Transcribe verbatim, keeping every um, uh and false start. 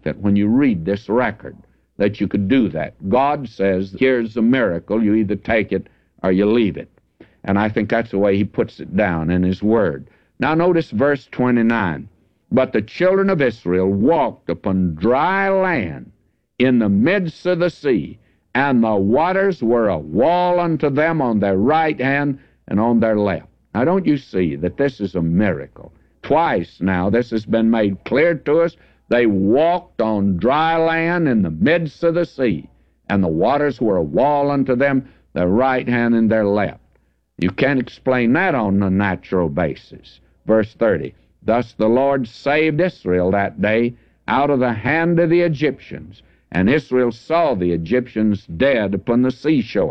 that when you read this record that you could do that. God says, here's a miracle. You either take it or you leave it. And I think that's the way he puts it down in his word. Now notice verse twenty-nine. But the children of Israel walked upon dry land in the midst of the sea, and the waters were a wall unto them on their right hand and on their left. Now don't you see that this is a miracle? Twice now this has been made clear to us. They walked on dry land in the midst of the sea, and the waters were a wall unto them, their right hand and their left. You can't explain that on a natural basis. Verse thirty, thus the Lord saved Israel that day out of the hand of the Egyptians, and Israel saw the Egyptians dead upon the seashore.